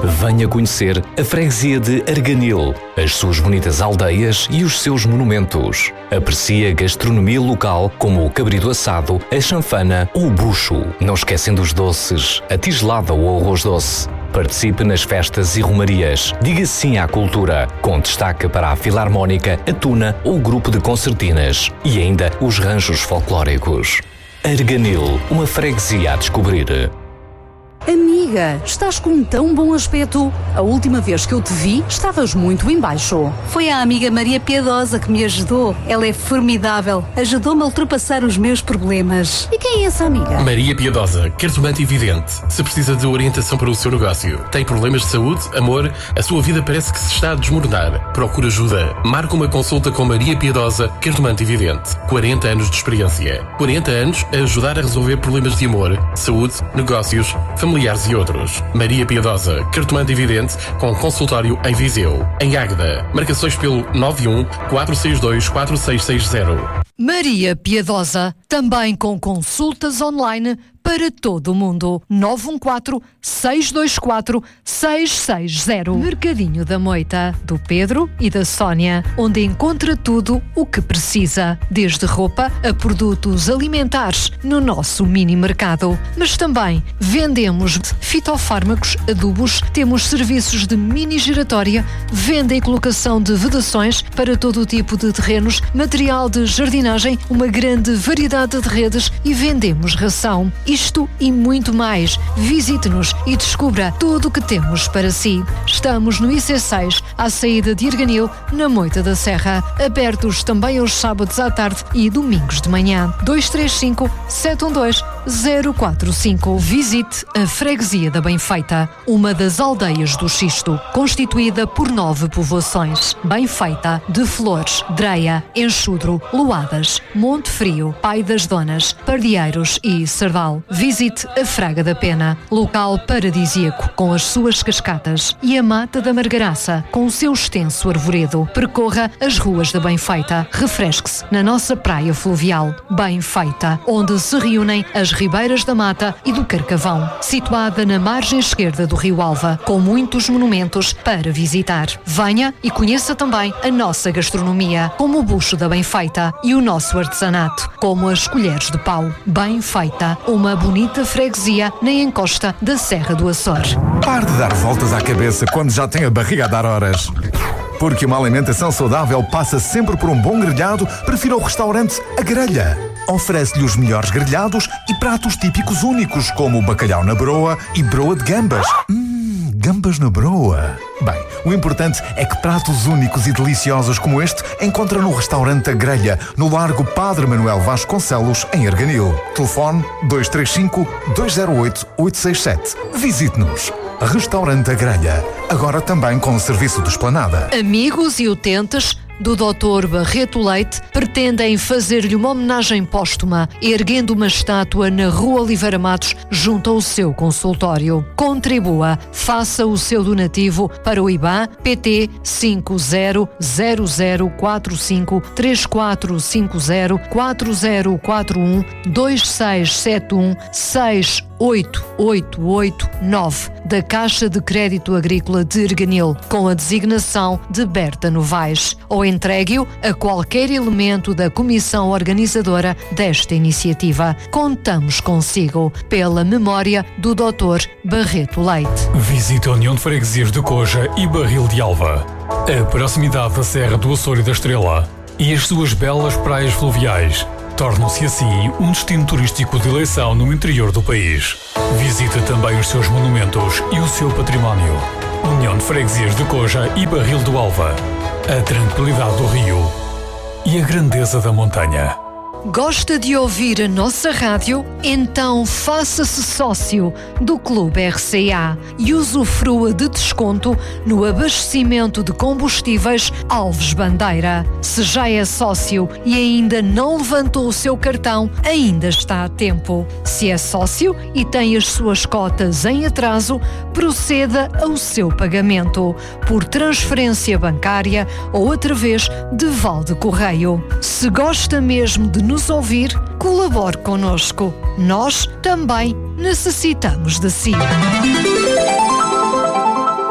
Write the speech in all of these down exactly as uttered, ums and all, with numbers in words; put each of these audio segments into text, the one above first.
Venha conhecer a freguesia de Arganil, as suas bonitas aldeias e os seus monumentos. Aprecie a gastronomia local como o cabrito assado, a chanfana ou o bucho. Não esquecendo os doces, a tigelada ou o arroz doce. Participe nas festas e romarias. Diga sim à cultura, com destaque para a Filarmónica, a Tuna ou o grupo de concertinas. E ainda os ranchos folclóricos. Arganil, uma freguesia a descobrir. Amiga, estás com um tão bom aspecto. A última vez que eu te vi, estavas muito em baixo. Foi a amiga Maria Piedosa que me ajudou. Ela é formidável. Ajudou-me a ultrapassar os meus problemas. E quem é essa amiga? Maria Piedosa, cartomante e vidente. Se precisa de orientação para o seu negócio, tem problemas de saúde, amor, a sua vida parece que se está a desmoronar. Procura ajuda. Marca uma consulta com Maria Piedosa, cartomante e vidente. quarenta anos de experiência. quarenta anos a ajudar a resolver problemas de amor, saúde, negócios, família, familiares e outros. Maria Piedosa, cartomante e vidente, com consultório em Viseu. Em Águeda, marcações pelo nove um quatro seis dois quatro seis seis zero. Maria Piedosa, também com consultas online para todo o mundo. nove um quatro, seis dois quatro, seis seis zero. Mercadinho da Moita, do Pedro e da Sónia, onde encontra tudo o que precisa, desde roupa a produtos alimentares, no nosso mini mercado. Mas também vendemos fitofármacos, adubos, temos serviços de mini giratória, venda e colocação de vedações para todo o tipo de terrenos, material de jardinagem, uma grande variedade de redes e vendemos ração. Isto e muito mais. Visite-nos e descubra tudo o que temos para si. Estamos no I C seis, à saída de Arganil, na Moita da Serra. Abertos também aos sábados à tarde e domingos de manhã. dois três cinco, sete um dois, zero quatro cinco. Visite a Freguesia da Benfeita, uma das aldeias do Xisto, constituída por nove povoações. Benfeita, de Flores, Dreia, Enxudro, Loadas, Monte Frio, Pai das Donas, Pardieiros e Sardal. Visite a Fraga da Pena, local paradisíaco com as suas cascatas, e a Mata da Margaraça com o seu extenso arvoredo. Percorra as ruas da Benfeita. Refresque-se na nossa praia fluvial, Benfeita, onde se reúnem as Ribeiras da Mata e do Carcavão, situada na margem esquerda do Rio Alva, com muitos monumentos para visitar. Venha e conheça também a nossa gastronomia, como o bucho da Benfeita e o nosso artesanato, como as colheres de pau. Benfeita, uma bonita freguesia na encosta da Serra do Açor. Pare de dar voltas à cabeça quando já tem a barriga a dar horas. Porque uma alimentação saudável passa sempre por um bom grelhado, prefira o restaurante A Grelha. Oferece-lhe os melhores grelhados e pratos típicos únicos, como o bacalhau na broa e broa de gambas. Hum, gambas na broa. Bem, o importante é que pratos únicos e deliciosos como este encontra no restaurante A Grelha, no Largo Padre Manuel Vasconcelos, em Arganil. Telefone dois três cinco, dois zero oito, oito seis sete. Visite-nos. Restaurante A Grelha, agora também com o serviço de esplanada. Amigos e utentes do doutor Barreto Leite pretendem fazer-lhe uma homenagem póstuma, erguendo uma estátua na Rua Oliveira Matos, junto ao seu consultório. Contribua, faça o seu donativo para o I B A N P T cinco zero zero zero quatro cinco três quatro cinco zero quatro zero quatro um dois seis sete um seis oito oito oito nove da Caixa de Crédito Agrícola de Arganil, com a designação de Berta Novaes, ou entregue-o a qualquer elemento da comissão organizadora desta iniciativa. Contamos consigo, pela memória do doutor Barreto Leite. Visite a União de Freguesias de Coja e Barril de Alva. A proximidade da Serra do Açor e da Estrela e as suas belas praias fluviais tornam-se assim um destino turístico de eleição no interior do país. Visite também os seus monumentos e o seu património. União de Freguesias de Coja e Barril do Alva. A tranquilidade do rio e a grandeza da montanha. Gosta de ouvir a nossa rádio? Então faça-se sócio do Clube R C A e usufrua de desconto no abastecimento de combustíveis Alves Bandeira. Se já é sócio e ainda não levantou o seu cartão, ainda está a tempo. Se é sócio e tem as suas cotas em atraso, proceda ao seu pagamento por transferência bancária ou através de Valde Correio. Se gosta mesmo de nos ouvir, colabore connosco. Nós também necessitamos de si.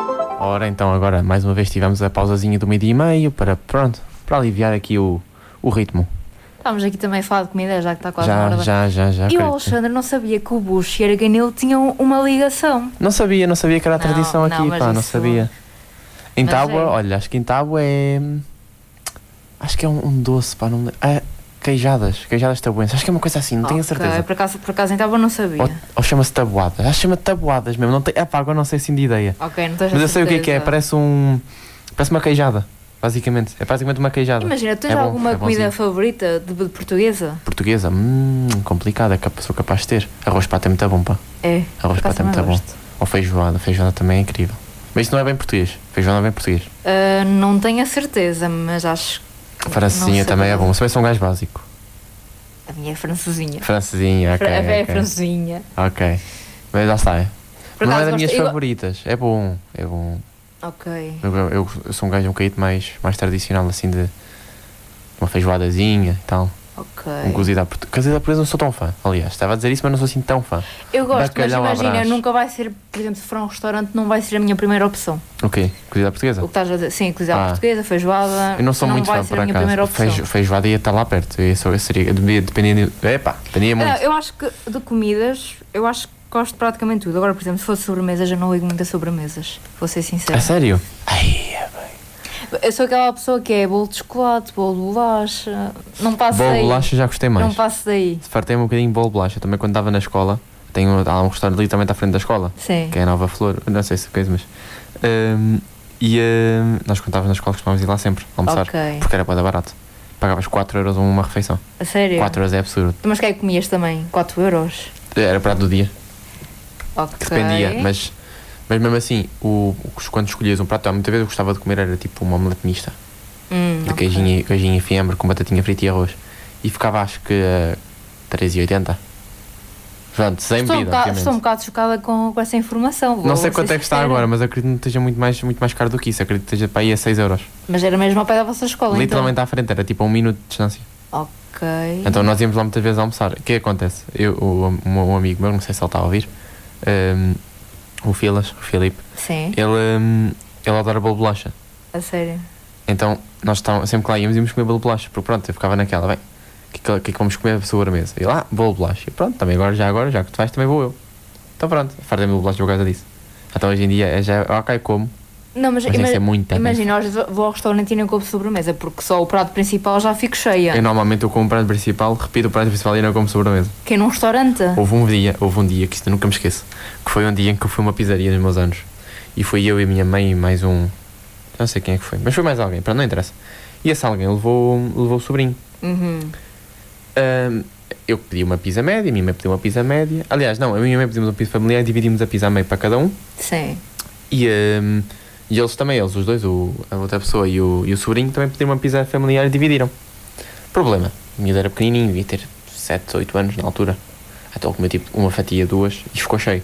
Ora, então agora mais uma vez tivemos a pausazinha do meio-dia e meio para, pronto, para aliviar aqui o, o ritmo. Estamos aqui também a falar de comida, já que está quase Já, na hora. já, já, já. E o acredito. Alexandre não sabia que o Bucho e a Arganil tinham uma ligação. Não sabia, não sabia que era a Não, tradição não, aqui, mas pá, não isso- sabia. Em Mas Tábua, é. olha, acho que em Tábua é... Acho que é um, um doce, pá, não me... Ah, queijadas, queijadas tabuenses, acho que é uma coisa assim, não tenho a Ok, certeza. Por acaso, por acaso em Tábua não sabia. Ou, ou chama-se tabuadas, acho que chama tabuadas mesmo, não tem... Ah pá, agora não sei assim de ideia. Ok, não tens a Mas eu sei o que é que é, certeza. parece um... Parece uma queijada, basicamente, é basicamente uma queijada. Imagina, tens É bom, alguma é comida bonzinho. favorita de, de portuguesa? Portuguesa, hum, complicada, que sou capaz de ter. Arroz de pato é muito bom, pá. É. Arroz de por pato é acaso muito também bom. gosto. Ou feijoada, feijoada também é incrível. Mas isso não é bem português, feijoada não é bem português. Ah, não tenho a certeza, mas acho que. Francesinha não sei. também é bom, se bem sou um gajo básico. A minha é francesinha. Francesinha, ok. Fra- é ok. francesinha. Ok. Mas lá está. É. Por Não é acaso das minhas gosto- eu- favoritas. É bom, é bom. Ok. Eu, eu, eu sou um gajo um bocadinho mais, mais tradicional, assim, de uma feijoadazinha e tal. Ok. Um cozido à portuguesa. Cozido à portuguesa não sou tão fã. Aliás, estava a dizer isso, mas não sou assim tão fã. Eu gosto, Bacalhau à mas imagina, Brás. nunca vai ser, por exemplo, se for a um restaurante, não vai ser a minha primeira opção. O quê? Cozido à portuguesa? O que estás a dizer? Sim, cozida Ah. portuguesa, feijoada. Eu não sou muito vai fã, ser por a minha primeira acaso. opção. Feijo, feijoada ia estar lá perto. Eu, sou, eu seria, dependia, epá, dependia muito. Não, eu acho que de comidas, eu acho que gosto de praticamente tudo. Agora, por exemplo, se fosse sobremesas, eu não ligo muito a sobremesas. Vou ser sincera. A sério? Ai, é bem. Eu sou aquela pessoa que é bolo de chocolate, bolo de bolacha. Não passo Bolo de daí. bolacha já gostei mais. Não passo daí. Fartei-me um bocadinho de bolo de bolacha. Também quando estava na escola, tenho, há um restaurante literalmente à frente da escola. Sim. Que é a Nova Flor. Não sei se é coisa, mas. hum, e hum, nós quando estávamos na escola costumávamos ir lá sempre almoçar. Ok. Porque era bué barato. Pagavas quatro euros uma refeição. A sério? quatro euros é absurdo. Mas o que é que comias também? quatro euros? Era prato do dia. Ok. Que dependia. Mas, mas mesmo assim, o, o- quando escolhias um prato, há muita vez eu gostava de comer era tipo uma omelete mista. Hum, De ok. queijinho, queijinho e fiambre com batatinha frita e arroz. E ficava acho que a três e oitenta. Pronto, sem Estou um, bebida, bocado, obviamente. estou um bocado chocada com, com essa informação. Não vou sei ser quanto é que está sincera. agora, mas acredito que esteja muito mais, muito mais caro do que isso. Acredito que esteja para aí a seis euros. Mas era mesmo ao pé da vossa escola, Literalmente à frente, era tipo a um minuto de distância. então? Ok. Então nós íamos lá muitas vezes almoçar. O que é que acontece? Eu, o, um, um amigo meu, não sei se ele está a ouvir, um, o Filas, o Filipe, Sim, ele, um, ele adora bolo de bolacha. a sério. Então nós estávamos, sempre que lá íamos, íamos comer bolo de bolacha. Porque pronto, eu ficava naquela, bem, o que, que, que é que vamos comer a sobremesa? E lá, bolo de bolacha. E pronto, também agora, já agora, já que tu vais, também vou eu. Então pronto, fartei-me de bolo de bolacha por causa disso. Então hoje em dia, é já, ok, como. Não, mas, Mas tem que ima- ser muito imagina, hoje vou ao restaurante e não como sobremesa, porque só o prato principal já fico cheia. Eu normalmente eu como o prato principal, repito o prato principal e não como sobremesa. Que é num restaurante? Houve um dia, houve um dia, que isto eu nunca me esqueço, que foi um dia em que eu fui a uma pizzaria nos meus anos. E foi eu e a minha mãe e mais um. Não sei quem é que foi, mas foi mais alguém, pronto, não interessa. E esse alguém levou, levou o sobrinho. Uhum. Ahm, eu pedi uma pizza média, a minha mãe pediu uma pizza média. Aliás, não, a minha mãe pedimos uma pizza familiar e dividimos a pizza a meio para cada um. Sim. E, ahm, e eles também, eles os dois, o, a outra pessoa e o, e o sobrinho, também pediram uma pizza familiar e dividiram. Problema, o miúdo era pequenininho, devia ter sete, oito anos na altura. Então comeu tipo uma fatia, duas e ficou cheio.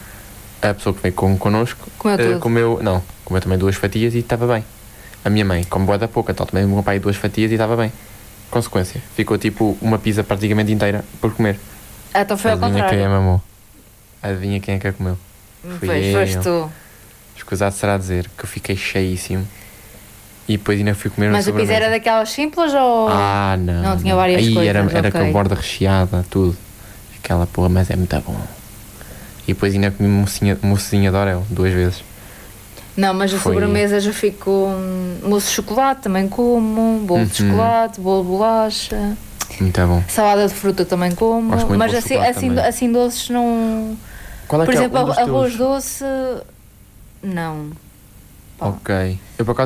A pessoa que veio com, connosco Comeu eh, tudo? comeu, não, comeu também duas fatias e estava bem. A minha mãe come bué da pouco, então também o meu pai duas fatias e estava bem. Consequência, ficou tipo uma pizza praticamente inteira por comer. Ah, então foi ao Adivinha quem a contrário. mamou? Adivinha quem é que a comeu? Fui Pois, foste eu. tu. Escusado será dizer que eu fiquei cheíssimo. E depois ainda fui comer uma Mas a pizza sobremesa. era daquelas simples ou. Ah, não. Não, tinha várias Aí coisas, era, era ok. com a borda recheada, tudo. Aquela porra, mas é muito bom. E depois ainda comi mocinha, mocinha de Orel, duas vezes. Não, mas a Foi- sobremesa já fico com mousse de chocolate, também como, bolo de Uhum. chocolate, bolo de bolacha, Muito bom. salada de fruta também como, Gosto muito de mas bolo de assim, chocolate assim, também. assim doces não. Qual é Por que exemplo, é um dos arroz teus... doce, não. Pá. Ok. Eu por acaso